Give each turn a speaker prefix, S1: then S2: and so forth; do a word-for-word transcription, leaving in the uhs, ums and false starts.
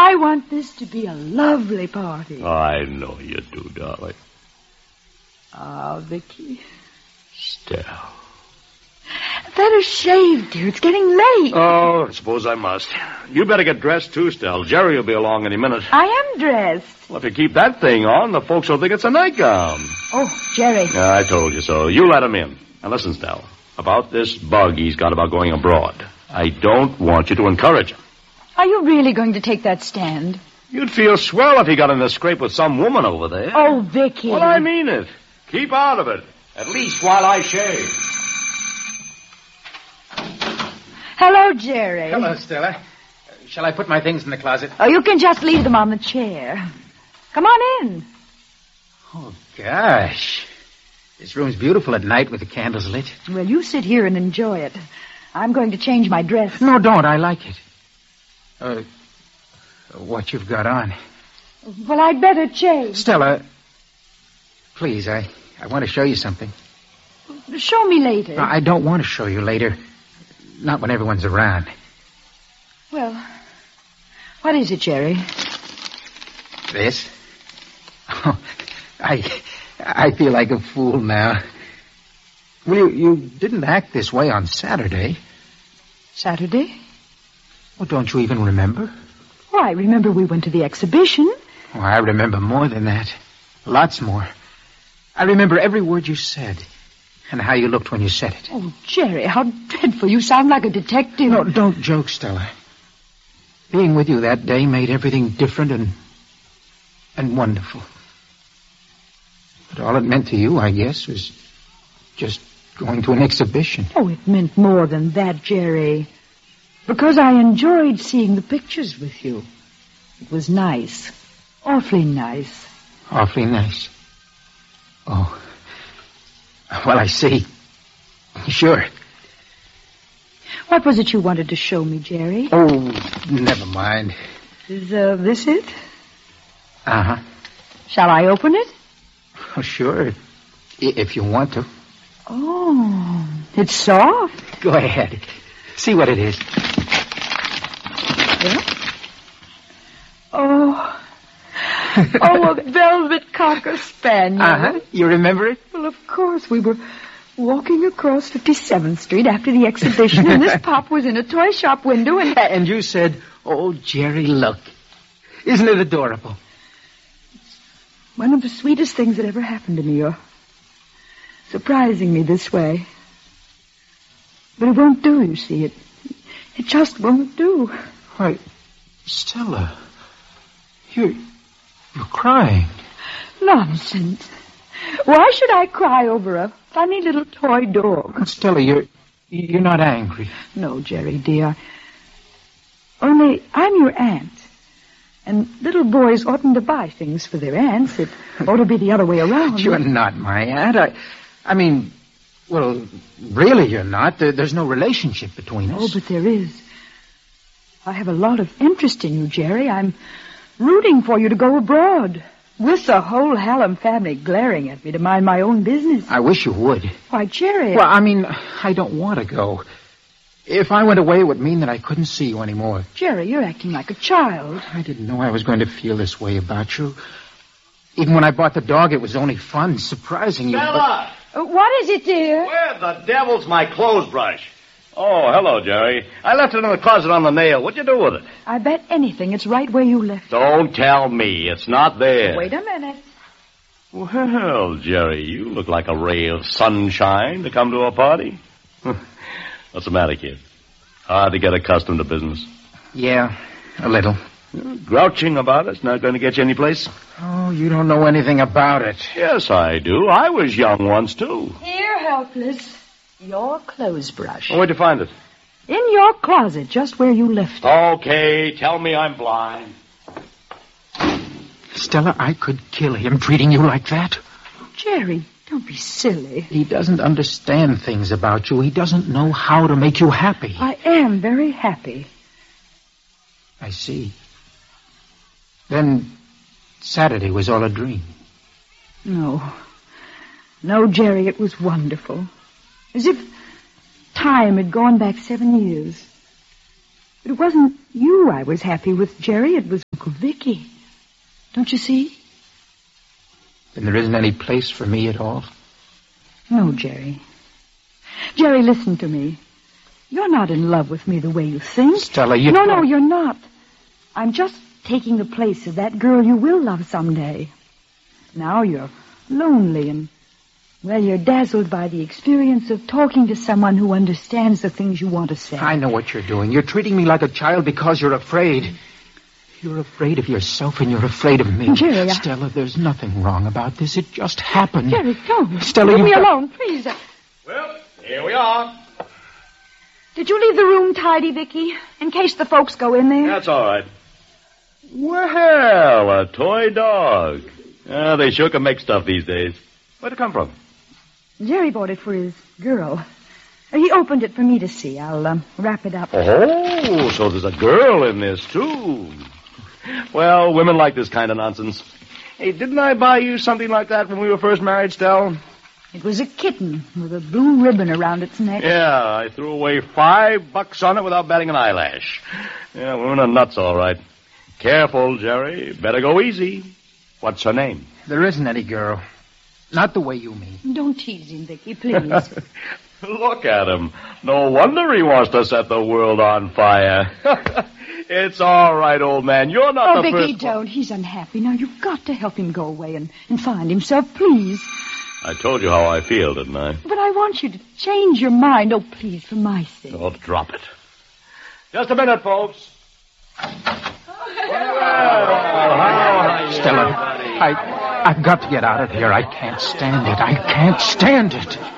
S1: I want this to be a lovely party.
S2: I know you do, darling.
S1: Oh, Vicky.
S2: Stella.
S1: Better shave, dear. It's getting late.
S2: Oh, I suppose I must. You better get dressed, too, Stella. Jerry will be along any minute.
S1: I am dressed.
S2: Well, if you keep that thing on, the folks will think it's a nightgown.
S1: Oh, Jerry.
S2: Yeah, I told you so. You let him in. Now, listen, Stella. About this bug he's got about going abroad. I don't want you to encourage him.
S1: Are you really going to take that stand?
S2: You'd feel swell if he got in a scrape with some woman over there.
S1: Oh, Vicky.
S2: Well, I mean it. Keep out of it. At least while I shave.
S1: Hello, Jerry.
S3: Hello, Stella. Uh, shall I put my things in the closet?
S1: Oh, you can just leave them on the chair. Come on in.
S3: Oh, gosh. This room's beautiful at night with the candles lit.
S1: Well, you sit here and enjoy it. I'm going to change my dress.
S3: No, don't. I like it. Uh, what you've got on.
S1: Well, I'd better change.
S3: Stella, please, I, I want to show you something.
S1: Show me later.
S3: No, I don't want to show you later. Not when everyone's around.
S1: Well, what is it, Jerry?
S3: This? Oh, I, I feel like a fool now. Well, you, you didn't act this way on Saturday.
S1: Saturday?
S3: Well, don't you even remember?
S1: Oh, I remember we went to the exhibition.
S3: Oh, I remember more than that. Lots more. I remember every word you said. And how you looked when you said it.
S1: Oh, Jerry, how dreadful. You sound like a detective.
S3: No, don't joke, Stella. Being with you that day made everything different and... and wonderful. But all it meant to you, I guess, was just going to an exhibition.
S1: Oh, it meant more than that, Jerry. Because I enjoyed seeing the pictures with you. It was nice. Awfully nice.
S3: Awfully nice. Oh. Well, I see. Sure.
S1: What was it you wanted to show me, Jerry?
S3: Oh, never mind.
S1: Is uh, this it?
S3: Uh-huh.
S1: Shall I open it?
S3: Oh, sure. If you want to.
S1: Oh, it's soft.
S3: Go ahead. See what it is.
S1: Yeah? Oh... Oh, a velvet cocker spaniel.
S3: Uh-huh. You remember it?
S1: Well, of course. We were walking across fifty-seventh Street after the exhibition, and this pup was in a toy shop window, and...
S3: And you said, oh, Jerry, look. Isn't it adorable?
S1: It's one of the sweetest things that ever happened to me. You're surprising me this way. But it won't do, you see. It, it just won't do.
S3: Why, Stella, you're... You're crying.
S1: Nonsense. Why should I cry over a funny little toy dog?
S3: Stella, you're you're not angry.
S1: No, Jerry, dear. Only I'm your aunt. And little boys oughtn't to buy things for their aunts. It ought to be the other way around.
S3: You're not my aunt. I, I mean, well, really you're not. There, there's no relationship between us.
S1: Oh, but there is. I have a lot of interest in you, Jerry. I'm... rooting for you to go abroad, with the whole Hallam family glaring at me to mind my own business.
S3: I wish you would.
S1: Why, Jerry...
S3: Well, I mean, I don't want to go. If I went away, it would mean that I couldn't see you anymore.
S1: Jerry, you're acting like a child.
S3: I didn't know I was going to feel this way about you. Even when I bought the dog, it was only fun, surprising you.
S2: Stella!
S1: But... Uh, what is it, dear?
S2: Where the devil's my clothes brush? Oh, hello, Jerry. I left it in the closet on the nail. What'd you do with it?
S1: I bet anything it's right where you left it.
S2: Don't tell me. It's not there.
S1: Wait a minute.
S2: Well, Jerry, you look like a ray of sunshine to come to a party. What's the matter, kid? Hard to get accustomed to business.
S3: Yeah, a little.
S2: Grouching about it's not going to get you any place.
S3: Oh, you don't know anything about it.
S2: Yes, I do. I was young once, too.
S1: Here, helpless. Your clothes brush.
S2: Where'd you find it?
S1: In your closet, just where you left it.
S2: Okay, tell me I'm blind.
S3: Stella, I could kill him treating you like that.
S1: Jerry, don't be silly.
S3: He doesn't understand things about you. He doesn't know how to make you happy.
S1: I am very happy.
S3: I see. Then Saturday was all a dream.
S1: No. No, Jerry, it was wonderful. As if time had gone back seven years. But it wasn't you I was happy with, Jerry. It was Uncle Vicky. Don't you see?
S3: Then there isn't any place for me at all?
S1: No, Jerry. Jerry, listen to me. You're not in love with me the way you think.
S3: Stella, you...
S1: No, no, you're not. I'm just taking the place of that girl you will love someday. Now you're lonely and, well, you're dazzled by the experience of talking to someone who understands the things you want to say.
S3: I know what you're doing. You're treating me like a child because you're afraid. You're afraid of yourself and you're afraid of me.
S1: Jerry, I...
S3: Stella, there's nothing wrong about this. It just happened.
S1: Jerry, don't.
S3: Stella,
S1: leave me
S3: got...
S1: alone, please.
S2: Well, here we are.
S1: Did you leave the room tidy, Vicky, in case the folks go in there?
S2: That's all right. Well, a toy dog. Uh, they sure can make stuff these days. Where'd it come from?
S1: Jerry bought it for his girl. He opened it for me to see. I'll um, wrap it up.
S2: Oh, so there's a girl in this, too. Well, women like this kind of nonsense. Hey, didn't I buy you something like that when we were first married, Stell?
S1: It was a kitten with a blue ribbon around its neck.
S2: Yeah, I threw away five bucks on it without batting an eyelash. Yeah, women are nuts, all right. Careful, Jerry. Better go easy. What's her name?
S3: There isn't any girl. Not the way you mean.
S1: Don't tease him, Vicky, please.
S2: Look at him. No wonder he wants to set the world on fire. It's all right, old man. You're not
S1: oh,
S2: the
S1: Vicky,
S2: first...
S1: don't. He's unhappy. Now, you've got to help him go away and, and find himself, please.
S2: I told you how I feel, didn't I?
S1: But I want you to change your mind. Oh, please, for my sake.
S2: Oh, drop it. Just a minute, folks. Well,
S3: Stella, I, I've got to get out of here. I can't stand it. I can't stand it.